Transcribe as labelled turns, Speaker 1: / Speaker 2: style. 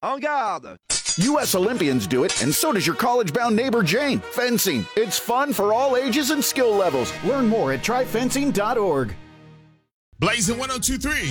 Speaker 1: En garde!
Speaker 2: U.S. Olympians do it, and so does your college-bound neighbor Jane. Fencing. It's fun for all ages and skill levels. Learn more at tryfencing.org.
Speaker 3: Blazing 102.3